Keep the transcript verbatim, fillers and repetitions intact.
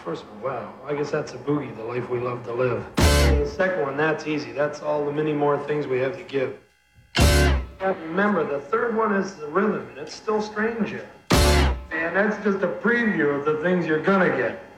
first one, wow. I guess that's a boogie, the life we love to live. And the second one, that's easy. That's all the many more things we have to give. And remember, the third one is the rhythm, and it's still strange yet. And that's just a preview of the things you're gonna get.